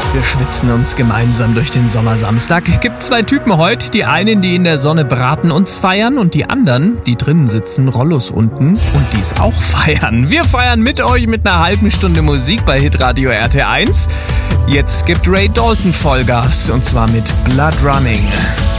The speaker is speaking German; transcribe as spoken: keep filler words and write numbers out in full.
Wir schwitzen uns gemeinsam durch den Sommersamstag. Gibt zwei Typen heute, die einen, die in der Sonne braten und feiern und die anderen, die drinnen sitzen, Rollos unten und dies auch feiern. Wir feiern mit euch mit einer halben Stunde Musik bei Hitradio R T eins. Jetzt gibt Ray Dalton Vollgas und zwar mit Blood Running.